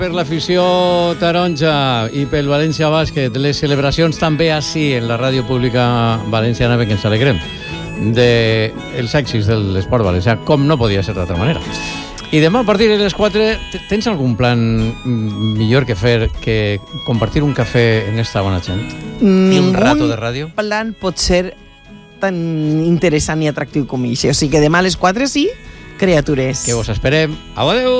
Per l'afició taronja i pel València Bàsquet, les celebracions també així en la ràdio pública valenciana, perquè ens alegrem dels èxits de l'esport valencià, com no podia ser d'altra manera. I demà a partir de les 4 tens algun plan millor que fer que compartir un cafè en esta bona gent? I un rato de ràdio? Ningún plan pot ser tan interessant i atractiu com això. O sigui que demà a les 4 sí, criatures. Que vos esperem. Adéu!